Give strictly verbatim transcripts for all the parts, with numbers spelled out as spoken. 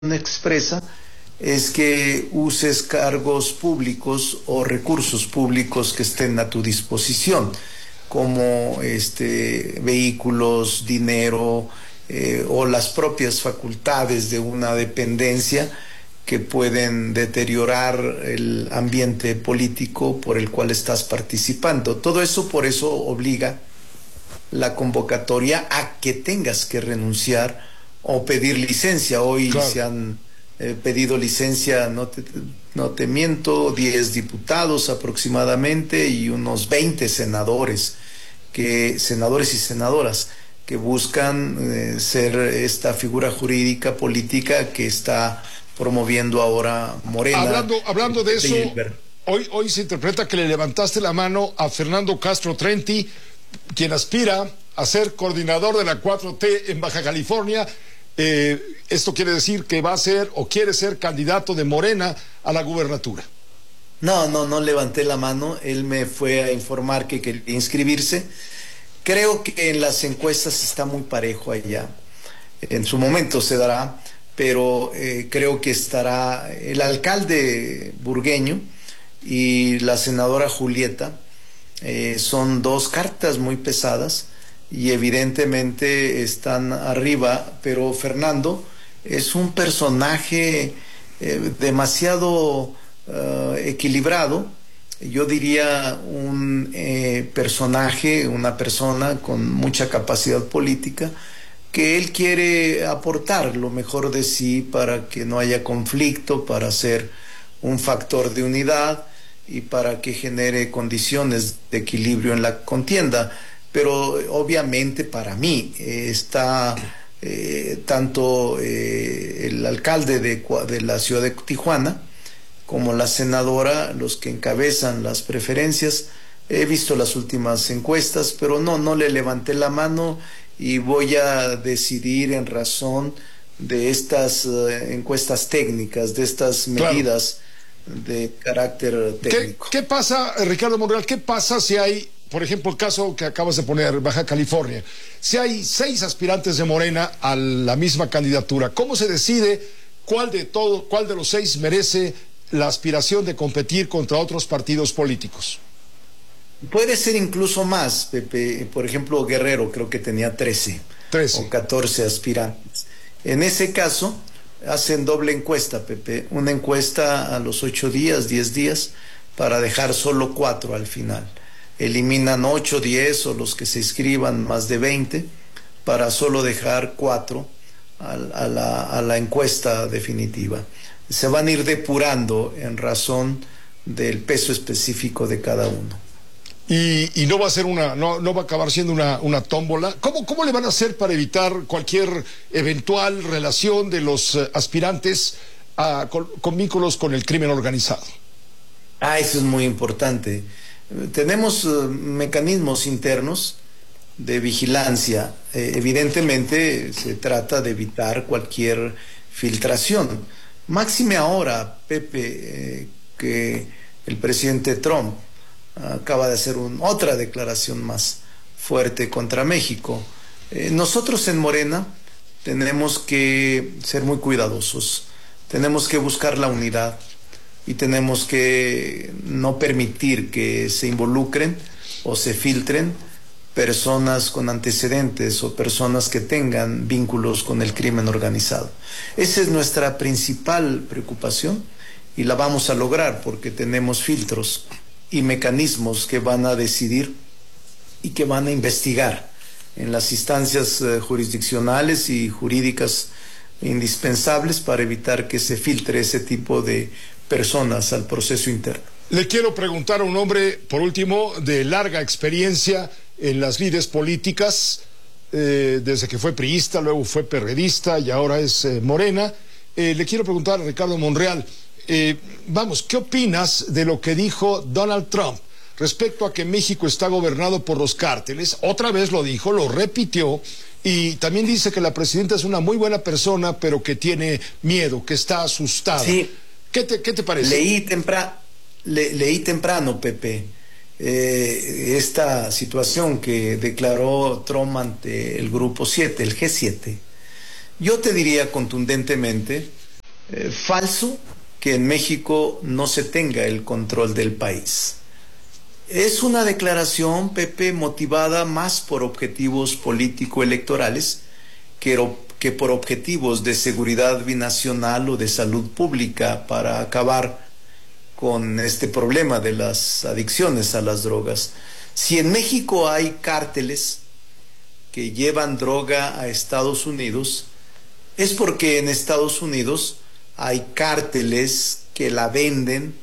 expresa es que uses cargos públicos o recursos públicos que estén a tu disposición, como este, vehículos, dinero eh, o las propias facultades de una dependencia que pueden deteriorar el ambiente político por el cual estás participando. Todo eso por eso obliga la convocatoria a que tengas que renunciar o pedir licencia. Hoy claro. se han eh, pedido licencia, no te, no te miento, diez diputados aproximadamente y unos veinte senadores, que, senadores y senadoras que buscan eh, ser esta figura jurídica política que está promoviendo ahora Morena. Hablando, hablando de eso, hoy, hoy se interpreta que le levantaste la mano a Fernando Castro Trenti, quien aspira a ser coordinador de la cuatro T en Baja California. Eh, esto quiere decir que va a ser o quiere ser candidato de Morena a la gubernatura. No, no, no levanté la mano. Él me fue a informar que quería inscribirse. Creo que en las encuestas está muy parejo allá. En su momento se dará, pero eh, creo que estará el alcalde burgueño y la senadora Julieta. Eh, son dos cartas muy pesadas y evidentemente están arriba, pero Fernando es un personaje eh, demasiado eh, equilibrado, yo diría un eh, personaje, una persona con mucha capacidad política, que él quiere aportar lo mejor de sí para que no haya conflicto, para ser un factor de unidad y para que genere condiciones de equilibrio en la contienda. Pero obviamente para mí eh, está eh, tanto eh, el alcalde de, de la ciudad de Tijuana como la senadora, los que encabezan las preferencias. He visto las últimas encuestas, pero no, no le levanté la mano y voy a decidir en razón de estas eh, encuestas técnicas, de estas medidas claro. de carácter técnico. ¿Qué, qué pasa, Ricardo Monreal, qué pasa si hay, por ejemplo, el caso que acabas de poner, Baja California, si hay seis aspirantes de Morena a la misma candidatura? ¿Cómo se decide cuál de todo, cuál de los seis merece la aspiración de competir contra otros partidos políticos? Puede ser incluso más, Pepe. Por ejemplo, Guerrero creo que tenía trece, trece o catorce aspirantes. En ese caso, hacen doble encuesta, Pepe. Una encuesta a los ocho días, diez días, para dejar solo cuatro al final. Eliminan ocho, diez o los que se inscriban más de veinte, para solo dejar cuatro a, a, la, a la encuesta definitiva. Se van a ir depurando en razón del peso específico de cada uno. Y, y no va a ser una, no, no va a acabar siendo una, una tómbola. ¿Cómo, ¿Cómo le van a hacer para evitar cualquier eventual relación de los uh, aspirantes a, con, con vínculos con el crimen organizado? Ah, eso es muy importante. Tenemos uh, mecanismos internos de vigilancia. Eh, evidentemente se trata de evitar cualquier filtración. Máxime ahora, Pepe, eh, que el presidente Trump acaba de hacer un, otra declaración más fuerte contra México. Eh, nosotros en Morena tenemos que ser muy cuidadosos, tenemos que buscar la unidad y tenemos que no permitir que se involucren o se filtren personas con antecedentes o personas que tengan vínculos con el crimen organizado. Esa es nuestra principal preocupación y la vamos a lograr porque tenemos filtros y mecanismos que van a decidir y que van a investigar en las instancias eh, jurisdiccionales y jurídicas indispensables para evitar que se filtre ese tipo de personas al proceso interno. Le quiero preguntar a un hombre, por último, de larga experiencia en las lides políticas, eh, desde que fue priista, luego fue perredista y ahora es eh, Morena. Eh, le quiero preguntar a Ricardo Monreal, Eh, vamos, ¿qué opinas de lo que dijo Donald Trump respecto a que México está gobernado por los cárteles? Otra vez lo dijo, lo repitió, y también dice que la presidenta es una muy buena persona, pero que tiene miedo, que está asustada. Sí. ¿Qué te, qué te parece? Leí, tempra le leí temprano, Pepe, eh, esta situación que declaró Trump ante el Grupo siete, el G siete. Yo te diría contundentemente Eh, falso que en México no se tenga el control del país. Es una declaración, Pepe, motivada más por objetivos político-electorales que, que por objetivos de seguridad binacional o de salud pública para acabar con este problema de las adicciones a las drogas. Si en México hay cárteles que llevan droga a Estados Unidos, es porque en Estados Unidos hay cárteles que la venden,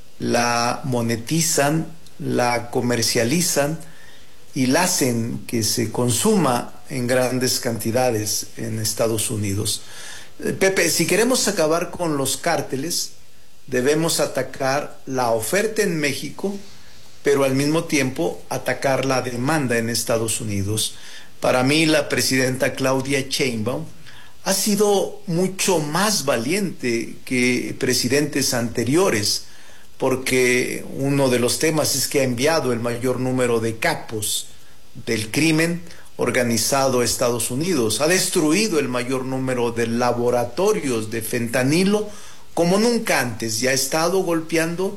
la monetizan, la comercializan y la hacen que se consuma en grandes cantidades en Estados Unidos. Pepe, si queremos acabar con los cárteles, debemos atacar la oferta en México, pero al mismo tiempo atacar la demanda en Estados Unidos. Para mí, la presidenta Claudia Sheinbaum ha sido mucho más valiente que presidentes anteriores, porque uno de los temas es que ha enviado el mayor número de capos del crimen organizado a Estados Unidos, ha destruido el mayor número de laboratorios de fentanilo como nunca antes, y ha estado golpeando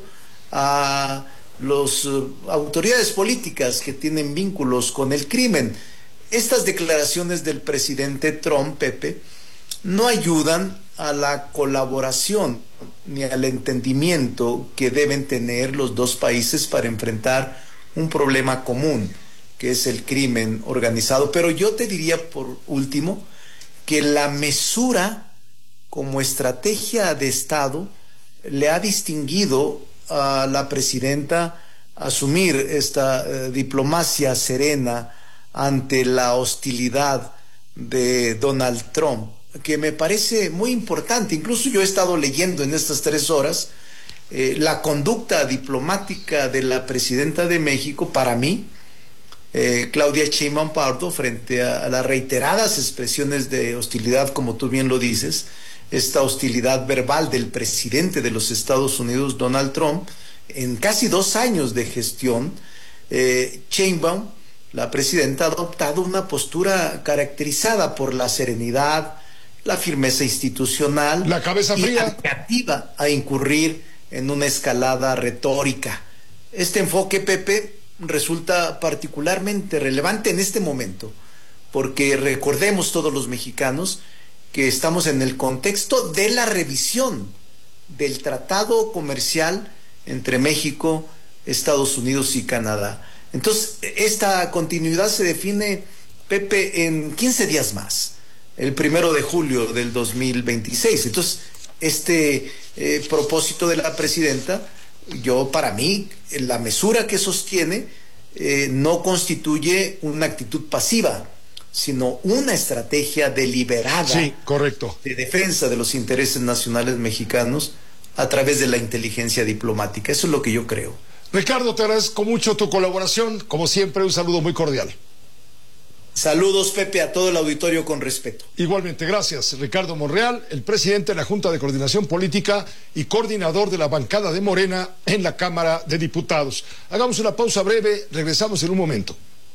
a las uh, autoridades políticas que tienen vínculos con el crimen. Estas declaraciones del presidente Trump, Pepe, no ayudan a la colaboración ni al entendimiento que deben tener los dos países para enfrentar un problema común, que es el crimen organizado. Pero yo te diría, por último, que la mesura como estrategia de Estado le ha distinguido a la presidenta asumir esta eh, diplomacia serena ante la hostilidad de Donald Trump, que me parece muy importante. Incluso yo he estado leyendo en estas tres horas eh, la conducta diplomática de la presidenta de México. Para mí, eh, Claudia Sheinbaum Pardo, frente a, a las reiteradas expresiones de hostilidad, como tú bien lo dices, esta hostilidad verbal del presidente de los Estados Unidos, Donald Trump, en casi dos años de gestión, eh, Sheinbaum, la presidenta, ha adoptado una postura caracterizada por la serenidad, la firmeza institucional, la cabeza fría, y negativa a incurrir en una escalada retórica. Este enfoque, Pepe, resulta particularmente relevante en este momento, porque recordemos todos los mexicanos que estamos en el contexto de la revisión del tratado comercial entre México, Estados Unidos y Canadá. Entonces, esta continuidad se define, Pepe, en quince días más, el primero de julio del dos mil veintiséis. Entonces, este eh, propósito de la presidenta, yo, para mí, la mesura que sostiene eh, no constituye una actitud pasiva, sino una estrategia deliberada, sí, correcto, de defensa de los intereses nacionales mexicanos a través de la inteligencia diplomática. Eso es lo que yo creo. Ricardo, te agradezco mucho tu colaboración. Como siempre, un saludo muy cordial. Saludos, Pepe, a todo el auditorio con respeto. Igualmente, gracias. Ricardo Monreal, el presidente de la Junta de Coordinación Política y coordinador de la bancada de Morena en la Cámara de Diputados. Hagamos una pausa breve, regresamos en un momento.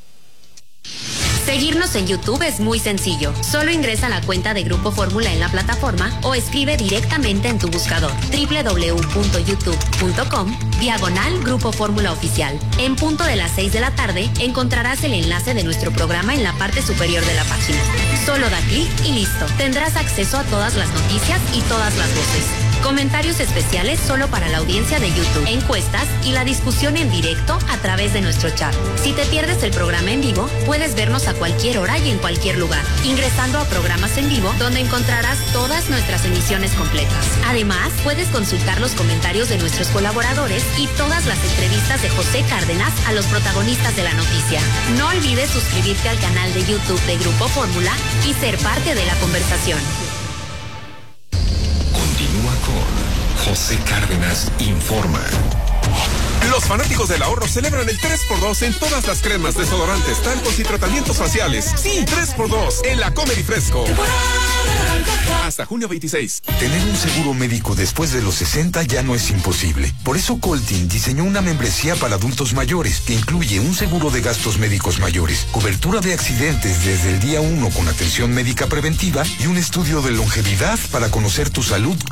Seguirnos en YouTube es muy sencillo. Solo ingresa a la cuenta de Grupo Fórmula en la plataforma o escribe directamente en tu buscador doble u doble u doble u punto youtube punto com diagonal Grupo Fórmula Oficial. En punto de las seis de la tarde encontrarás el enlace de nuestro programa en la parte superior de la página. Solo da clic y listo. Tendrás acceso a todas las noticias y todas las voces. Comentarios especiales solo para la audiencia de YouTube, encuestas y la discusión en directo a través de nuestro chat. Si te pierdes el programa en vivo, puedes vernos a cualquier hora y en cualquier lugar, ingresando a programas en vivo, donde encontrarás todas nuestras emisiones completas. Además, puedes consultar los comentarios de nuestros colaboradores y todas las entrevistas de José Cárdenas a los protagonistas de la noticia. No olvides suscribirte al canal de YouTube de Grupo Fórmula y ser parte de la conversación. Continúa con José Cárdenas Informa. Los fanáticos del ahorro celebran el tres por dos en todas las cremas, desodorantes, talcos y tratamientos faciales. Sí, tres por dos en la Comer y Fresco. Hasta junio veintiséis. Tener un seguro médico después de los sesenta ya no es imposible. Por eso Coltin diseñó una membresía para adultos mayores que incluye un seguro de gastos médicos mayores, cobertura de accidentes desde el día uno con atención médica preventiva y un estudio de longevidad para conocer tu salud